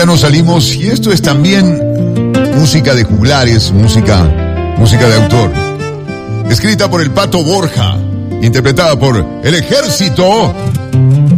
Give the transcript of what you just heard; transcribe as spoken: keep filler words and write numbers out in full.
ya nos salimos y esto es también música de juglares, música, música de autor. Escrita por el Pato Borja, interpretada por El Ejército